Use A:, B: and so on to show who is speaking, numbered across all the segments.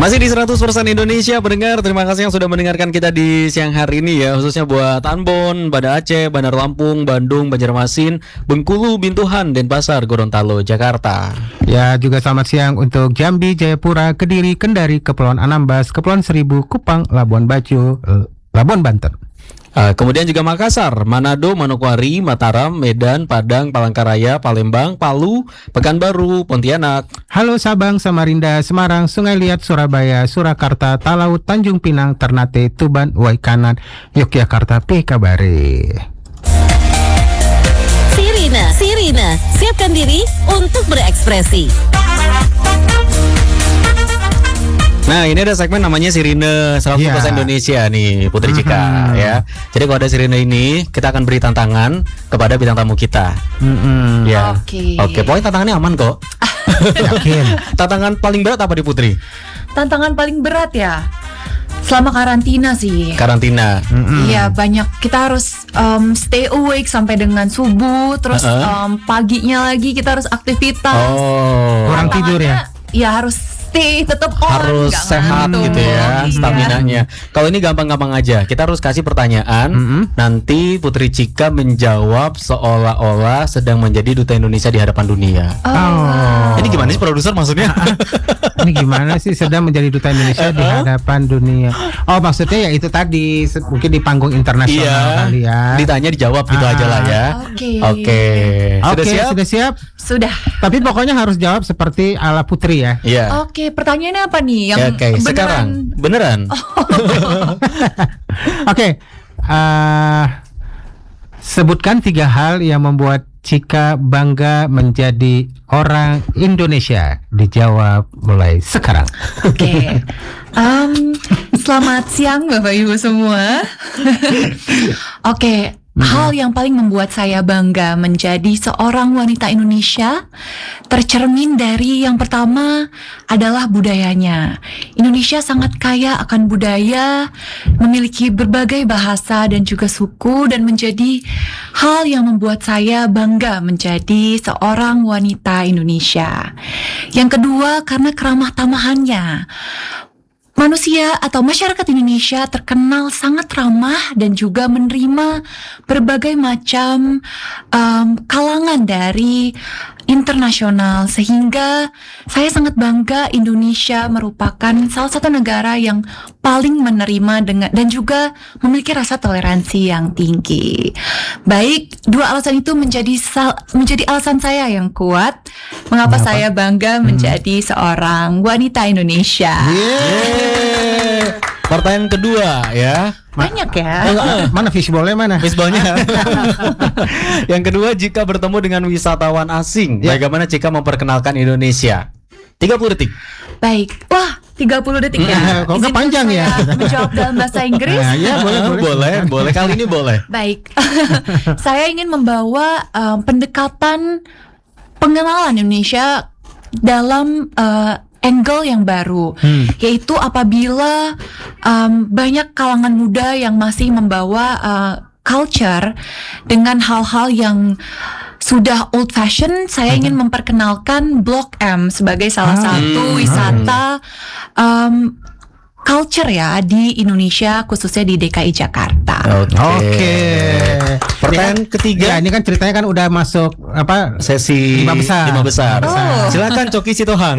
A: Masih di 100% Indonesia pendengar. Terima kasih yang sudah mendengarkan kita di siang hari ini ya. Khususnya buat Ambon, Banda Aceh, Bandar Lampung, Bandung, Banjarmasin, Bengkulu, Bintuhan, Denpasar, Gorontalo, Jakarta.
B: Ya, juga selamat siang untuk Jambi, Jayapura, Kediri, Kendari, Kepulauan Anambas, Kepulauan Seribu, Kupang, Labuan Bajo, Labuan Banten.
A: Kemudian juga Makassar, Manado, Manokwari, Mataram, Medan, Padang, Palangkaraya, Palembang, Palu, Pekanbaru, Pontianak.
B: Halo Sabang, Samarinda, Semarang, Sungai Liat, Surabaya, Surakarta, Talaut, Tanjung Pinang, Ternate, Tuban, Waikanan, Yogyakarta, Kabare.
C: Sirina, siapkan diri untuk berekspresi.
A: Nah, ini ada segmen namanya Sirine 100% Indonesia nih, Putri Cika ya. Jadi kalau ada Sirine ini, kita akan beri tantangan kepada bintang tamu kita. Ya. Oke, pokoknya tantangannya aman kok.
B: Yakin.
A: Tantangan paling berat apa di Putri?
D: Tantangan paling berat ya selama karantina sih.
A: Karantina.
D: Iya, banyak kita harus stay awake sampai dengan subuh, terus paginya lagi kita harus aktivitas.
B: Kurang tidur ya?
D: Ya harus tetap
A: harus sehat gitu ya, staminanya. Kalau ini gampang-gampang aja. Kita harus kasih pertanyaan. Nanti Putri Cika menjawab seolah-olah sedang menjadi duta Indonesia di hadapan dunia. Ini gimana sih produser maksudnya?
B: Ini gimana sih sedang menjadi duta Indonesia di hadapan dunia? Oh, maksudnya ya itu tadi, mungkin di panggung internasional kali ya.
A: Ditanya dijawab gitu aja lah ya. Oke.
B: Sudah siap?
D: Sudah.
B: Tapi pokoknya harus jawab seperti ala Putri ya.
A: Iya.
D: Oke, pertanyaannya apa nih? Yang
A: sekarang beneran.
B: Oke. Sebutkan 3 hal yang membuat Cika bangga menjadi orang Indonesia. Dijawab mulai sekarang.
D: Oke. Selamat siang Bapak Ibu semua. Oke. Hal yang paling membuat saya bangga menjadi seorang wanita Indonesia tercermin dari yang pertama adalah budayanya. Indonesia sangat kaya akan budaya, memiliki berbagai bahasa dan juga suku, dan menjadi hal yang membuat saya bangga menjadi seorang wanita Indonesia. Yang kedua, karena keramah tamahannya. Manusia atau masyarakat Indonesia terkenal sangat ramah dan juga menerima berbagai macam kalangan dari internasional, sehingga saya sangat bangga Indonesia merupakan salah satu negara yang paling menerima dan juga memiliki rasa toleransi yang tinggi. Baik, 2 alasan itu menjadi alasan saya yang kuat mengapa saya bangga menjadi seorang wanita Indonesia.
A: Pertanyaan kedua ya.
D: Banyak ya.
B: Mana fishballnya mana?
A: Fishballnya. Yang kedua, jika bertemu dengan wisatawan asing, bagaimana Cika memperkenalkan Indonesia? 30 detik.
D: Baik. Wah, 30 detik ya.
B: Kok nggak panjang ya?
D: Menjawab dalam bahasa Inggris.
B: Ya,
A: boleh. Kali ini boleh.
D: Baik. Saya ingin membawa pendekatan pengenalan Indonesia dalam angle yang baru, yaitu apabila banyak kalangan muda yang masih membawa culture dengan hal-hal yang sudah old fashion. Saya ingin memperkenalkan Blok M sebagai salah satu wisata culture ya di Indonesia, khususnya di DKI Jakarta.
A: Oke. Pertanyaan ketiga.
B: Ya, ini kan ceritanya kan udah masuk
A: sesi
B: 5 besar.
A: Silakan Coki Sitohang.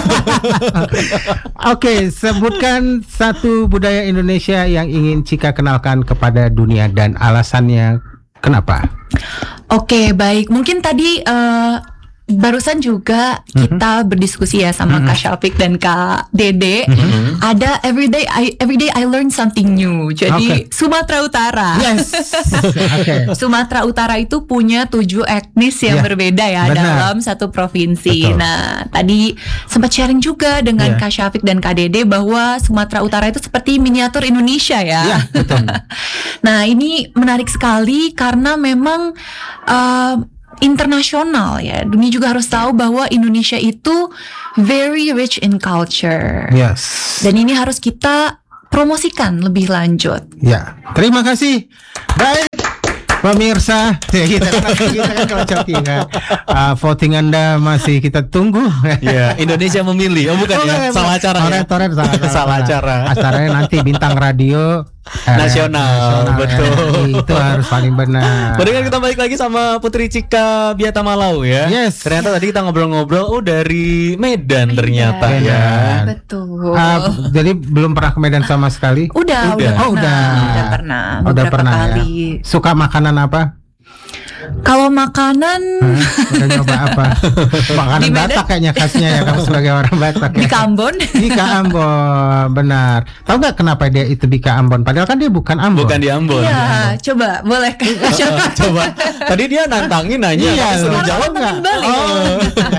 B: Oke, sebutkan 1 budaya Indonesia yang ingin Cika kenalkan kepada dunia dan alasannya kenapa?
D: Oke, baik. Mungkin tadi barusan juga kita berdiskusi ya sama Kak Syafiq dan Kak Dede. Ada everyday I learn something new. Jadi Sumatera Utara.
B: Yes.
D: Sumatera Utara itu punya 7 etnis yang berbeda ya dalam satu provinsi.
B: Betul.
D: Nah, tadi sempat sharing juga dengan Kak Syafiq dan Kak Dede bahwa Sumatera Utara itu seperti miniatur Indonesia ya.
B: Iya, betul.
D: Nah, ini menarik sekali karena memang internasional ya. Dunia juga harus tahu bahwa Indonesia itu very rich in culture.
B: Yes.
D: Dan ini harus kita promosikan lebih lanjut.
B: Ya, terima kasih. Baik. Pemirsa, ya kita kan kalau coki kan. Voting Anda masih kita tunggu.
A: Iya, Indonesia memilih. Oh bukan ya, salah acara ya.
B: Toret
A: Salah acara.
B: Acaranya nanti bintang radio
A: Nasional, betul.
B: Itu harus paling benar.
A: Baru kita balik lagi sama Putri Cika Biata Malau ya.
B: Yes.
A: Ternyata tadi kita ngobrol-ngobrol, dari Medan ternyata
B: Medan.
A: ya.
D: Betul.
B: Jadi belum pernah ke Medan sama sekali.
D: Udah
B: Oh, udah.
D: pernah.
B: Udah
D: Beberapa
B: pernah
D: kali.
B: ya. Suka makanan apa?
D: Kalau makanan
B: Udah nyoba apa? Makanan
D: Di Medan?
B: Batak kayaknya khasnya ya, kamu sebagai orang Batak
D: di
B: ya.
D: Kambon.
B: Bika Ambon, benar. Tahu nggak kenapa dia itu Bika Ambon? Padahal kan dia bukan Ambon.
A: Bukan di Ambon.
D: Iya, coba boleh
A: Coba. Tadi dia nantangin nanya,
B: Iya,
A: tapi suruh
B: sekarang
A: jawab
B: nggak?
D: balik.
B: Oh.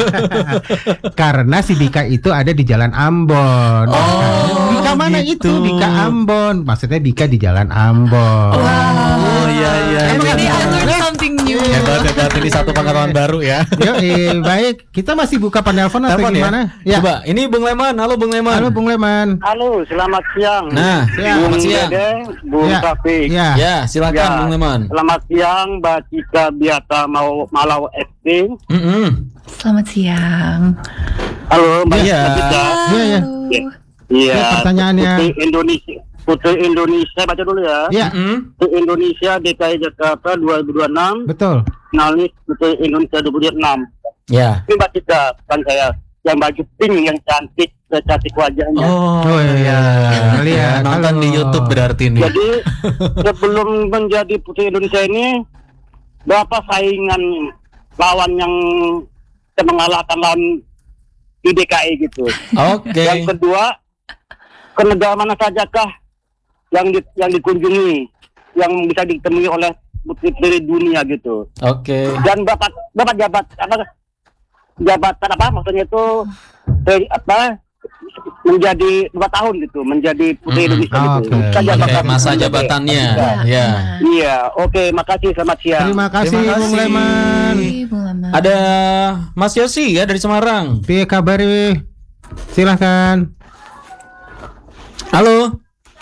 B: Karena si Bika itu ada di Jalan Ambon. Bika mana
A: gitu.
B: itu? Bika Ambon. Maksudnya Bika di Jalan Ambon.
A: Oh iya iya.
D: Emang
A: iya.
D: ini I learned something new.
A: Hebat ini satu pengetahuan baru ya.
B: Yo, baik. Kita masih buka penelpon atau
A: Telepon
B: gimana?
A: ya? Coba, ini Bung Leman. Halo Bung Leman.
B: Halo Bung Leman.
E: Halo, selamat siang.
A: Nah,
E: Bung
A: selamat siang.
E: Dede, Bung
B: Ya.
E: Taufik.
B: Ya.
A: Ya, silakan
E: Ya,
A: Bung Leman.
E: Selamat siang, Mbak Cika Biata Malau SD.
D: Selamat siang.
E: Halo, Mbak
A: Iya.
E: Cika.
B: Iya, iya.
E: Iya.
B: Ya, pertanyaannya.
E: Putri Indonesia, baca dulu ya.
B: Ya,
E: Putri Indonesia DKI Jakarta 2026.
B: betul.
E: Finalis Putri Indonesia 2026.
A: Ya.
E: Ini Mbak Cika, kan saya yang baju pink yang cantik wajahnya.
A: Oh
B: iya. Lihat,
A: Nonton
B: halo.
A: di YouTube berarti nih.
E: Jadi sebelum menjadi Putri Indonesia ini, berapa saingan lawan yang mengalahkan lawan di DKI gitu.
A: Oke.
E: Yang kedua, ke negara mana sajakah yang dikunjungi, yang bisa ditemui oleh putri dunia gitu.
A: Oke.
E: Dan bapak jabatan apa maksudnya itu menjadi 2 tahun gitu, menjadi Putri Indonesia gitu.
B: Oke.
E: Masa jabatan-
A: Masa jabatannya. Ya.
E: Iya, oke, makasih, selamat siang.
B: Terima kasih
A: Terima
B: Bung
A: kasih.
B: Leman.
D: Bung Leman.
A: Ada Mas Yosi ya dari Semarang.
B: Piye kabar? Silahkan.
A: Halo.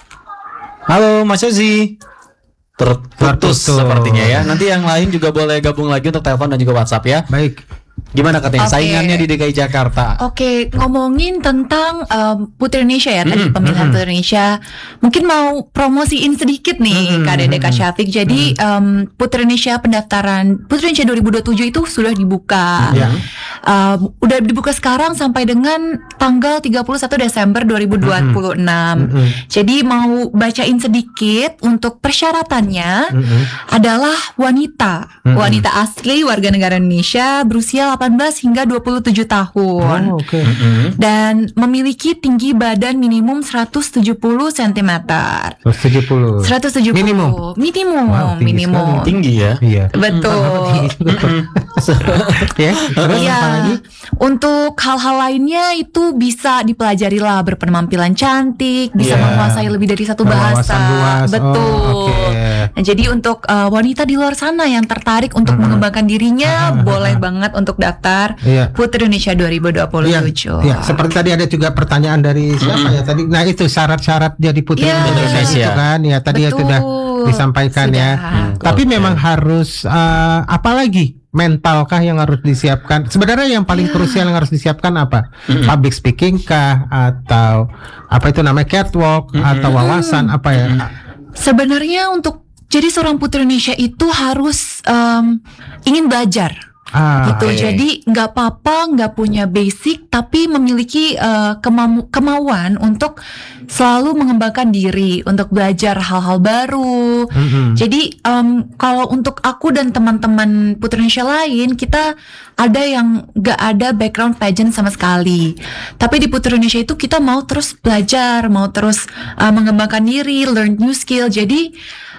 A: Halo Mas Yosi. Terputus
B: Terputus.
A: sepertinya ya. Nanti yang lain juga boleh gabung lagi untuk telepon dan juga WhatsApp ya.
B: Baik.
A: Gimana katanya
D: Oke.
A: saingannya di DKI Jakarta?
D: Oke, ngomongin tentang Putri Indonesia ya, tadi pemilihan Putri Indonesia. Mungkin mau promosiin sedikit nih Kak Dede, Kak Syafiq. Jadi Putri Indonesia pendaftaran Putri Indonesia 2027 itu sudah dibuka. Udah dibuka sekarang sampai dengan tanggal 31 Desember 2026. Jadi mau bacain sedikit untuk persyaratannya adalah wanita asli warga negara Indonesia berusia 18 hingga 27 tahun.
B: Oh, oke.
D: Dan memiliki tinggi badan minimum 170 cm.
B: 170.
D: 170
B: Minimum. Wow, tinggi
D: minimum.
B: sekali.
A: Tinggi ya.
B: Iya.
D: Betul.
B: Ya, terus
D: Iya.
B: apa lagi?
D: Untuk hal-hal lainnya itu bisa dipelajari lah, berpenampilan cantik, bisa
A: Iya.
D: menguasai lebih dari satu
B: Berwawasan
D: bahasa.
B: luas.
D: Betul.
B: Oh, oke.
D: Nah, jadi untuk wanita di luar sana yang tertarik untuk mengembangkan dirinya, boleh banget untuk daftar
B: Iya.
D: Putri Indonesia 2027.
B: Iya, seperti tadi ada juga pertanyaan dari siapa ya tadi. Nah, itu syarat-syarat jadi Putri
D: Iya.
B: Indonesia itu
A: Indonesia.
B: kan. Ya, tadi ya
D: Betul.
B: sudah disampaikan ya.
D: Sudah.
B: Tapi
A: Oke.
B: memang harus apa lagi? Mentalkah yang harus disiapkan? Sebenarnya yang paling krusial yang harus disiapkan apa? Public speaking kah atau apa itu namanya catwalk atau wawasan apa ya?
D: Sebenarnya untuk jadi seorang Putri Indonesia itu harus ingin belajar. Gitu.
A: Oke.
D: Jadi nggak apa-apa nggak punya basic tapi memiliki kemauan untuk selalu mengembangkan diri, untuk belajar hal-hal baru. Jadi kalau untuk aku dan teman-teman Putri Indonesia lain, kita ada yang nggak ada background pageant sama sekali. Tapi di Putri Indonesia itu kita mau terus belajar, mau terus mengembangkan diri, learn new skill. Jadi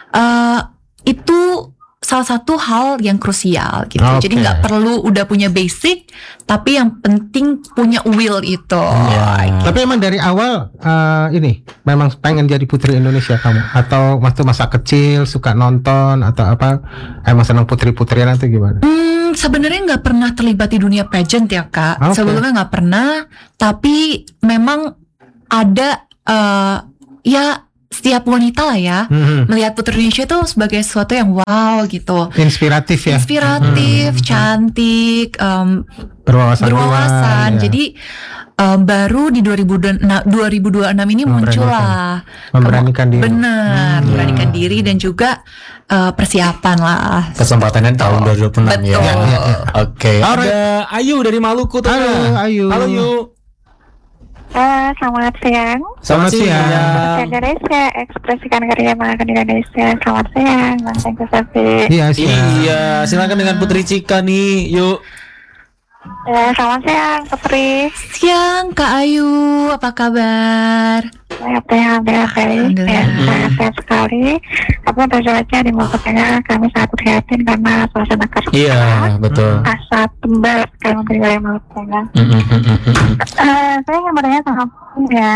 D: itu salah satu hal yang krusial gitu.
B: Oke.
D: Jadi nggak perlu udah punya basic, tapi yang penting punya will itu.
B: Tapi emang dari awal ini memang pengen jadi Putri Indonesia kamu atau waktu masa kecil suka nonton atau apa? Emang senang putri-putrian atau gimana?
D: Sebenarnya nggak pernah terlibat di dunia pageant ya Kak.
B: Oke.
D: Sebelumnya nggak pernah, tapi memang ada ya setiap wanita lah ya melihat Putri Indonesia itu sebagai sesuatu yang wow gitu,
B: Inspiratif ya.
D: inspiratif, cantik,
B: Berwawasan.
D: berwawasan.
B: luas, ya.
D: Jadi baru di 2026 ini muncul lah
B: Memberanikan diri.
D: benar, memberanikan diri dan juga persiapan lah.
A: Kesempatannya tahun 2026 ya.
D: Betul.
A: Oke. Ada Ayu dari Maluku tuh.
B: Halo, Ayu.
A: Halo Yu.
F: Selamat siang.
B: Selamat siang.
F: Indonesia, ekspresikan karya makan Indonesia. Selamat siang, Bang Tengku Sapi.
B: Iya, siang.
A: Iya, silakan dengan Putri Cika nih. Yuk.
F: Selamat siang, Putri.
D: Siang Kak Ayu, apa kabar?
F: Sehat, baik. Sehat sekali. Tapi untuk cuaca di Maluku Tengah kami sangat prihatin karena suasana kerja.
A: Iya, betul.
F: Asap tebal sekali di wilayah Maluku Tengah. Saya ingin bertanya sama ya.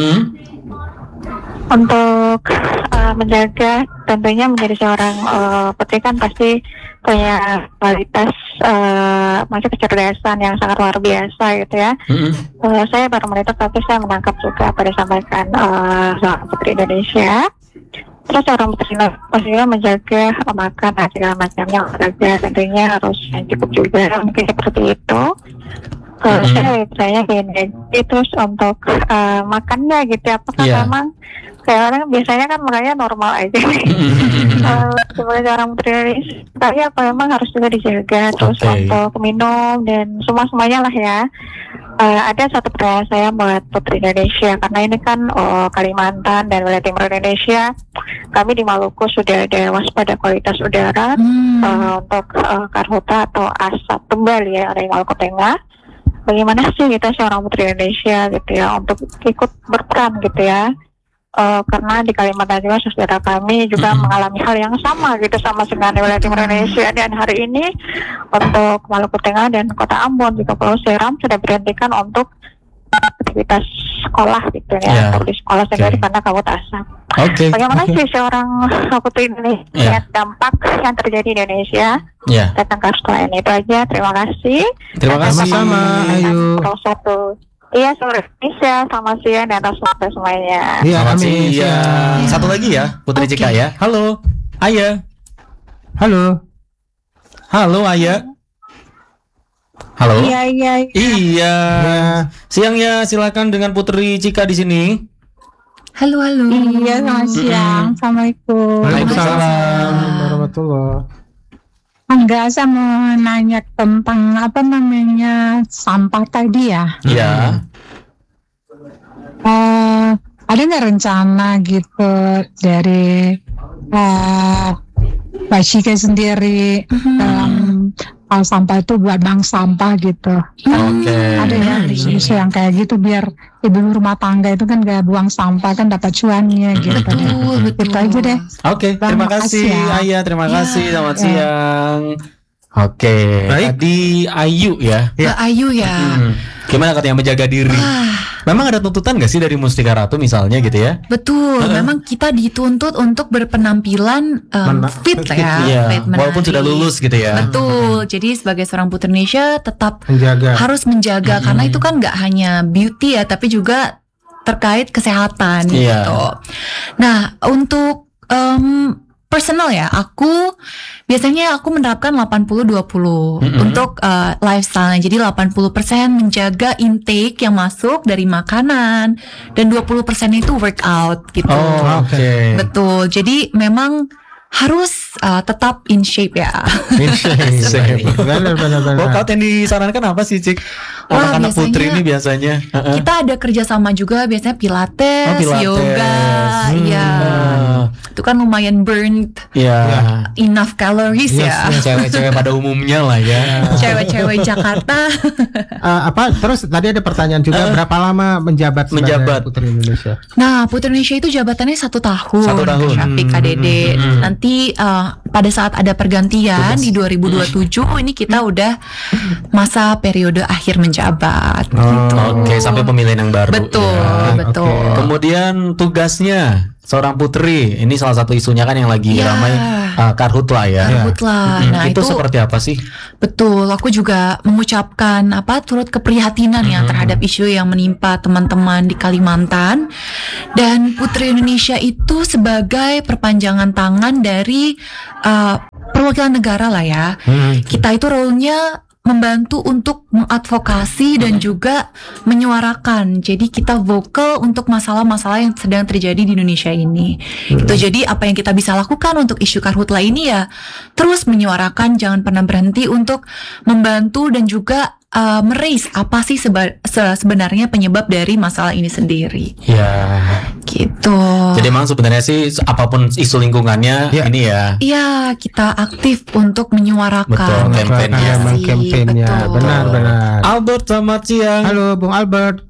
F: Untuk menjaga, tentunya menjadi seorang putri kan pasti punya kualitas masih kecerdasan yang sangat luar biasa gitu ya. Saya baru melihat tapi saya menangkap juga apa disampaikan seorang putri Indonesia. Terus seorang putri pastinya menjaga makan segala macamnya olahraga tentunya harus yang cukup juga, mungkin seperti itu. Saya gini, terus untuk makannya gitu, apakah memang kayak orang biasanya kan makanya normal aja sebagai orang putri, tapi apa memang harus juga dijaga. Terus untuk minum dan semuanya lah ya. Ada satu pertanyaan saya buat Putri Indonesia, karena ini kan Kalimantan dan wilayah timur Indonesia, kami di Maluku sudah ada waspada kualitas udara untuk karhutla atau asap tebal ya dari Maluku Tengah. Bagaimana sih kita seorang Putri Indonesia gitu ya untuk ikut berperan gitu ya, karena di Kalimantan juga saudara kami juga mengalami hal yang sama gitu sama dengan wilayah timur Indonesia. Dan hari ini untuk Maluku Tengah dan Kota Ambon juga Pulau Seram sudah berhentikan untuk aktivitas sekolah gitu ya, untuk di sekolah sendiri karena kabut asap. Bagaimana sih seorang Putri Indonesia lihat dampak yang terjadi di Indonesia tentang kasus ini? Itu aja, terima kasih.
A: Terima kasih
B: sama Ayu.
F: Iya, seluruh Indonesia, selamat siang dan atas semuanya.
B: Iya,
A: Selamat
B: amin.
A: siang. Satu lagi ya, Putri Cika ya. Halo, Aya.
B: Halo.
A: Halo, Aya. Halo.
F: Iya.
A: Iya. Siangnya silakan dengan Putri Cika di sini.
D: Halo.
F: Iya, selamat siang. Assalamualaikum.
B: Waalaikumsalam warahmatullahi.
F: Enggak, saya mau nanya tentang sampah tadi ya.
A: Iya.
F: Ada nggak rencana gitu dari Mbak Cika sendiri kalau sampah itu buat bank sampah gitu? Ada ya isu yang kayak gitu biar ibu rumah tangga itu kan gak buang sampah kan dapat cuannya gitu.
D: Betul.
F: Itu aja deh.
A: Terima kasih Aya, terima kasih. Selamat siang.
B: Baik.
A: Tadi Ayu ya.
D: Kak Ayu ya.
A: Gimana katanya menjaga diri? Memang ada tuntutan gak sih dari Mustika Ratu misalnya gitu ya?
D: Betul, memang kita dituntut untuk berpenampilan fit lah ya,
A: Iya,
D: fit
A: walaupun
D: menarik.
A: sudah lulus gitu ya.
D: Betul, jadi sebagai seorang Putri Indonesia tetap
B: Menjaga.
D: harus menjaga karena itu kan nggak hanya beauty ya, tapi juga terkait kesehatan
A: Iya.
D: gitu. Nah, untuk personal ya, aku biasanya menerapkan 80-20 untuk lifestyle. Jadi 80% menjaga intake yang masuk dari makanan dan 20% itu workout gitu. Betul. Jadi memang harus tetap in shape ya.
B: Benar.
A: Workout yang disarankan apa sih, Cik?
D: Wah,
A: Anak-anak
D: biasanya
A: putri ini biasanya.
D: Kita ada kerjasama juga biasanya pilates, yoga, ya. Itu kan lumayan burn enough calories ya.
A: Cewek-cewek pada umumnya lah ya.
D: Cewek-cewek Jakarta.
B: Terus tadi ada pertanyaan juga, berapa lama menjabat sebagai Putri Indonesia?
D: Nah, Putri Indonesia itu jabatannya 1 tahun.
A: 1 tahun.
D: Syafiq KDD. Nanti pada saat ada pergantian di 2027 ini kita udah masa periode akhir menjabat. Gitu.
A: Sampai pemilihan yang baru.
D: Betul,
A: ya.
D: betul.
A: Kemudian tugasnya seorang putri. Ini salah satu isunya kan yang lagi
D: Ya.
A: ramai karhutla ya.
D: Karhutla. Nah,
A: itu seperti apa sih?
D: betul. Aku juga mengucapkan turut keprihatinan ya terhadap isu yang menimpa teman-teman di Kalimantan. Dan Putri Indonesia itu sebagai perpanjangan tangan dari perwakilan negara lah ya. Kita itu role-nya membantu untuk mengadvokasi dan juga menyuarakan. Jadi kita vokal untuk masalah-masalah yang sedang terjadi di Indonesia ini. Gitu. Jadi apa yang kita bisa lakukan untuk isu karhutla ini ya terus menyuarakan, jangan pernah berhenti untuk membantu dan juga meraise apa sih sebenarnya penyebab dari masalah ini sendiri.
A: Ya.
D: Gitu.
A: Jadi memang sebenarnya sih apapun isu lingkungannya ini ya.
D: Iya, kita aktif untuk menyuarakan.
A: Betul, kampanye.
B: Kampanye.
D: Betul.
B: Benar.
A: Albert, selamat siang.
B: Halo, Bung Albert.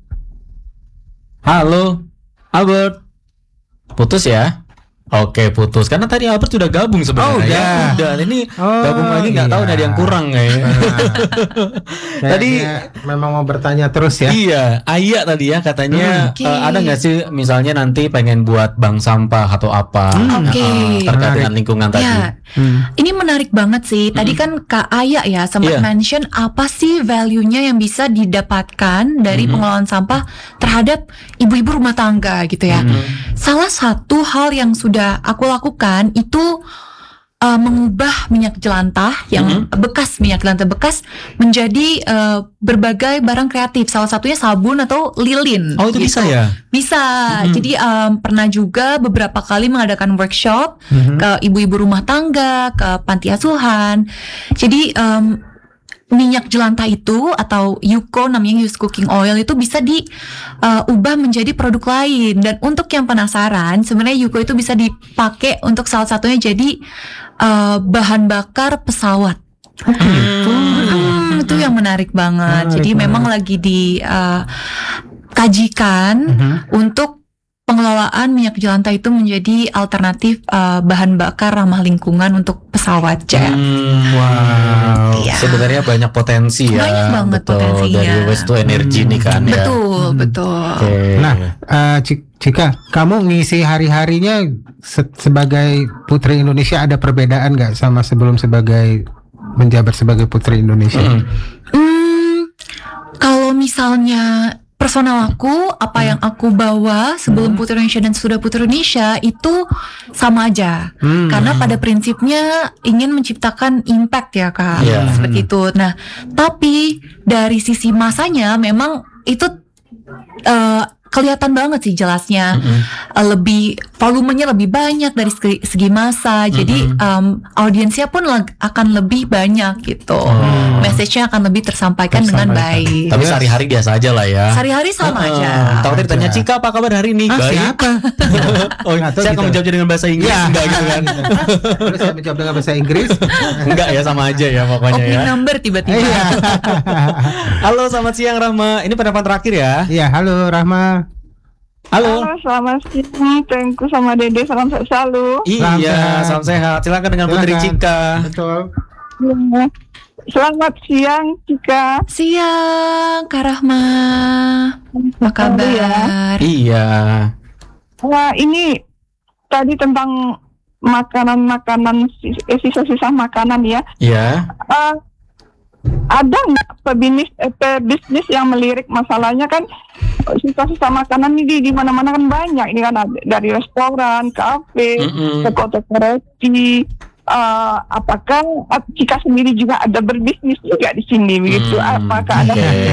A: Halo, Albert. Putus ya? Oke, putus. Karena tadi Albert sudah gabung sebenarnya. Udah. Ini gabung lagi nggak tahu ada yang kurang kayaknya. Tadi
B: memang mau bertanya terus ya.
A: Iya, Aya tadi ya katanya
D: Oke.
A: ada nggak sih misalnya nanti pengen buat bank sampah atau apa
D: Oke.
A: terkait dengan lingkungan tadi.
D: Ya, ini menarik banget sih. Tadi kan Kak Aya ya sempat
A: Iya.
D: mention apa sih value-nya yang bisa didapatkan dari pengelolaan sampah terhadap ibu-ibu rumah tangga gitu ya. Salah satu hal yang sudah aku lakukan itu mengubah minyak jelantah yang bekas, minyak jelantah bekas menjadi berbagai barang kreatif. Salah satunya sabun atau lilin.
A: Oh, itu bisa ya?
D: Bisa. Jadi pernah juga beberapa kali mengadakan workshop ke ibu-ibu rumah tangga, ke panti asuhan. Jadi minyak jelantah itu atau Yuko, namanya used cooking oil, itu bisa diubah menjadi produk lain. Dan untuk yang penasaran, sebenarnya Yuko itu bisa dipakai untuk salah satunya jadi bahan bakar pesawat. Itu yang menarik banget. Jadi memang lagi dikajikan untuk pengelolaan minyak jelantah itu menjadi alternatif bahan bakar ramah lingkungan untuk pesawat jet.
B: Wow.
D: Iya.
A: Sebenarnya banyak potensi ya.
D: Banyak banget potensinya.
A: Dari waste to energy nih kan ya.
D: Betul.
A: Oke.
B: Nah, Cika, kamu ngisi hari-harinya sebagai Putri Indonesia ada perbedaan nggak sama sebelum menjabat sebagai Putri Indonesia?
D: Kalau misalnya personal aku, apa yang aku bawa sebelum Putri Indonesia dan sudah Putri Indonesia itu sama aja. Karena pada prinsipnya ingin menciptakan impact ya Kak, seperti itu. Nah, tapi dari sisi masanya memang itu kelihatan banget sih jelasnya. Lebih volumenya lebih banyak dari segi massa. Jadi audiensnya pun akan lebih banyak gitu. Message-nya akan lebih tersampaikan dengan baik.
A: Tapi sehari-hari biasa aja lah ya.
D: Sehari-hari sama aja.
A: Tahu ditanya Cika apa kabar hari ini? Baik.
B: Siapa?
A: Oh, saya akan menjawab dengan bahasa Inggris enggak gitu kan?
B: Terus saya menjawab dengan bahasa Inggris.
A: Enggak ya, sama aja ya pokoknya ya.
D: Opening number tiba-tiba.
A: Halo, selamat siang Rahma. Ini pendapat terakhir ya.
B: Iya, halo Rahma.
A: Halo.
G: Selamat siang, Tengku sama Dede, salam sehat selalu.
A: Iya, salam sehat. Silakan dengan Putri Cika.
B: Betul.
G: Selamat siang, Cika.
D: Siang, Kak Rahma. Apa kabar?
A: Iya.
G: Wah, ini tadi tentang makanan-makanan, sisa-sisa makanan ya.
A: Iya.
G: Ada nggak pebisnis yang melirik masalahnya kan sisa-sisa makanan ini di mana-mana kan banyak. Ini kan dari restoran, kafe, toko-toko roti. Apakah Cika sendiri juga ada berbisnis juga di sini begitu? Apakah ada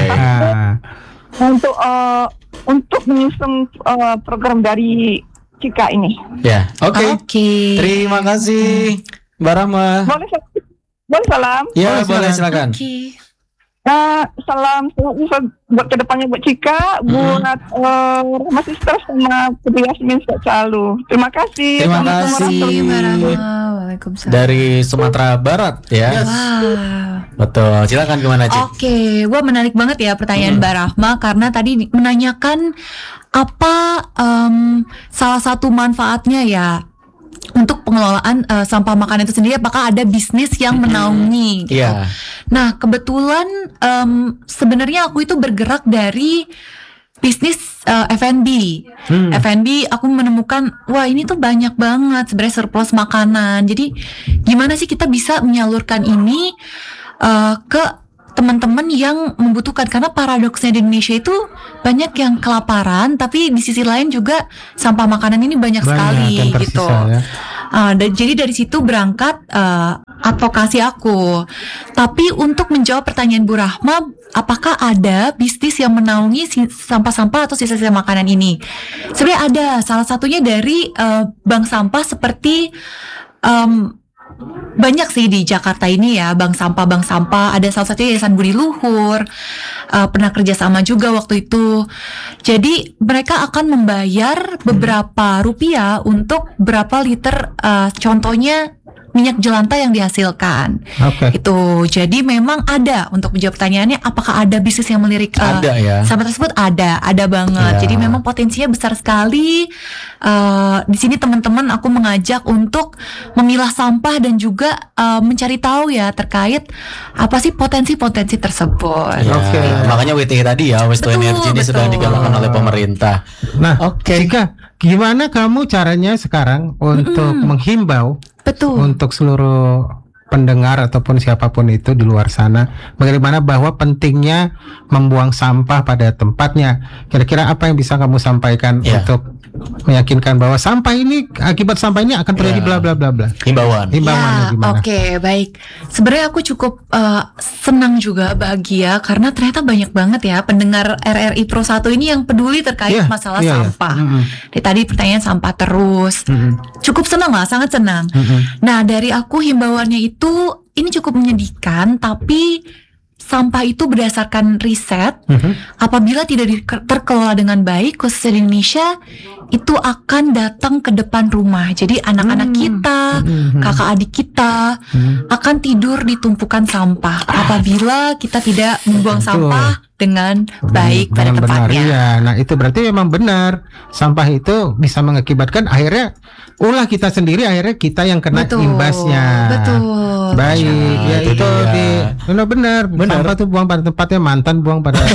G: untuk menyusun program dari Cika ini?
A: Ya, oke.
D: Oke.
A: Terima kasih Mbak Rahma.
G: Boleh salam?
A: Ya, boleh silakan.
D: Oke.
G: Salam buat kedepannya buat Cika, buat Rahma Sister sama Putri Yasmin selalu. Terima kasih.
A: Terima
G: Assalamualaikum
A: kasih.
G: warahmatullahi
D: Mbak
G: wabarakatuh.
D: Rahma. Waalaikumsalam.
A: Dari Sumatera Barat ya.
D: Wow.
A: Betul. Silakan gimana, Cik?
D: Oke, wah menarik banget ya pertanyaan Mbak Rahma karena tadi menanyakan apa salah satu manfaatnya ya untuk pengelolaan sampah makanan itu sendiri, apakah ada bisnis yang menaungi gitu.
A: Iya.
D: Nah, kebetulan sebenarnya aku itu bergerak dari bisnis F&B. F&B aku menemukan wah ini tuh banyak banget sebenarnya surplus makanan. Jadi gimana sih kita bisa menyalurkan ini ke teman-teman yang membutuhkan, karena paradoksnya di Indonesia itu banyak yang kelaparan tapi di sisi lain juga sampah makanan ini banyak sekali
B: yang tersisa,
D: gitu.
B: ya.
D: Jadi dari situ berangkat advokasi aku. Tapi untuk menjawab pertanyaan Bu Rahma, apakah ada bisnis yang menaungi sampah-sampah atau sisa-sisa makanan ini? Sebenarnya ada. Salah satunya dari bank sampah seperti banyak sih di Jakarta ini ya, bank sampah. Ada salah satunya Yayasan Budi Luhur, pernah kerjasama juga waktu itu. Jadi mereka akan membayar beberapa rupiah untuk berapa liter, contohnya minyak jelantah yang dihasilkan. Itu jadi memang ada. Untuk menjawab pertanyaannya, apakah ada bisnis yang melirik
A: ada ya
D: sampah tersebut? Ada banget. Jadi memang potensinya besar sekali. Di sini teman-teman aku mengajak untuk memilah sampah dan juga mencari tahu ya terkait apa sih potensi-potensi tersebut.
A: Makanya WTE tadi ya, Waste to Energy ini sedang digalakkan oleh pemerintah.
B: Nah, Cika, gimana kamu caranya sekarang untuk menghimbau untuk seluruh pendengar ataupun siapapun itu di luar sana, bagaimana bahwa pentingnya membuang sampah pada tempatnya? Kira-kira apa yang bisa kamu sampaikan untuk meyakinkan bahwa sampah ini, akibat sampah ini akan terjadi bla bla bla bla? Himbauannya gimana?
D: Oke, baik. Sebenarnya aku cukup senang juga, bahagia karena ternyata banyak banget ya pendengar RRI Pro 1 ini yang peduli terkait masalah sampah. Tadi pertanyaan sampah terus. Cukup senang lah, sangat senang. Nah, dari aku himbauannya itu ini cukup menyedihkan, tapi sampah itu berdasarkan riset, apabila tidak terkelola dengan baik, khususnya di Indonesia, itu akan datang ke depan rumah. Jadi anak-anak kita, kakak adik kita akan tidur di tumpukan sampah apabila kita tidak membuang sampah dengan baik pada tempatnya.
B: Ya. Nah, itu berarti memang benar. Sampah itu bisa mengakibatkan akhirnya ulah kita sendiri, akhirnya kita yang kena imbasnya. Baik, ya itu benar. Sampah tuh buang pada tempatnya, mantan buang pada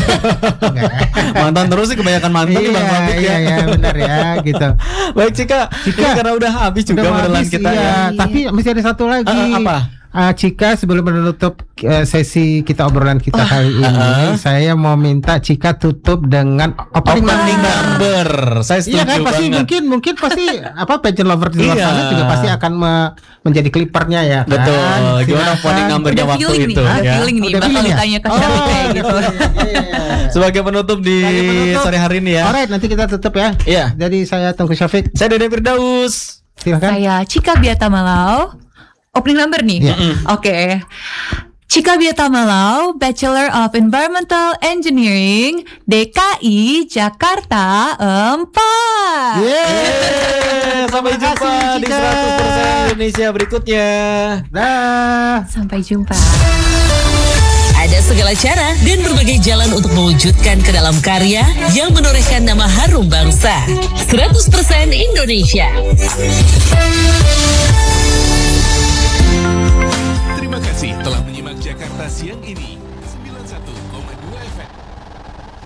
A: mantan terus sih, kebanyakan mantan nih Bang Fabik ya.
B: Iya, benar ya gitu.
A: Baik Cika, karena udah habis juga obrolan kita ya.
B: Tapi masih ada satu lagi.
A: Apa?
B: Cika, sebelum menutup sesi kita obrolan kita kali ini, saya mau minta Cika tutup dengan opening
A: number. Saya setuju
B: kan, pasti
A: banget.
B: mungkin pasti passion lover di luar sana juga pasti akan menjadi klipernya ya kan?
A: Betul. Gimana opening numbernya waktu itu?
D: Ada feeling nih, bakal ditanya ke Syafiq kayak gitu.
A: Sebagai penutup di sore hari ini ya.
B: Alright, nanti kita tutup ya.
A: Iya.
B: Jadi saya Tengku Syafiq.
A: Saya Dede Firdaus.
B: Silakan.
D: Saya Cika Biata Malau. Opening number nih. Oke. Cika Biata Malau, Bachelor of Environmental Engineering, DKI Jakarta 4.
A: Sampai jumpa di 100% Indonesia berikutnya.
D: Sampai jumpa.
C: Ada segala cara dan berbagai jalan untuk mewujudkan ke dalam karya yang menorehkan nama harum bangsa. 100% Indonesia.
H: Terima kasih telah menyimak Jakarta Siang ini. 91